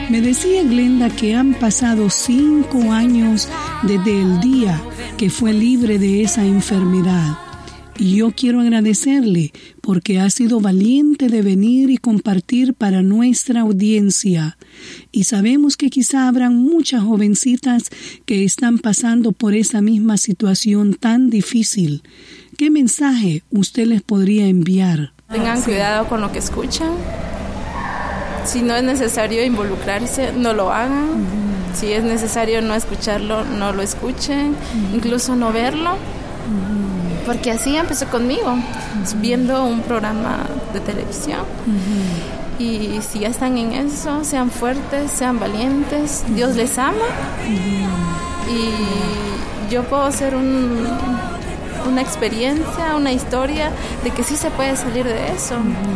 Me decía Glenda que han pasado 5 años desde el día que fue libre de esa enfermedad. Y yo quiero agradecerle porque ha sido valiente de venir y compartir para nuestra audiencia. Y sabemos que quizá habrán muchas jovencitas que están pasando por esa misma situación tan difícil. ¿Qué mensaje usted les podría enviar? Tengan cuidado con lo que escuchan. Si no es necesario involucrarse, no lo hagan. Si es necesario no escucharlo, no lo escuchen. Incluso no verlo. Porque así empezó conmigo, viendo un programa de televisión. Y si ya están en eso, sean fuertes, sean valientes. Dios les ama. Y yo puedo hacer una experiencia, una historia de que sí se puede salir de eso.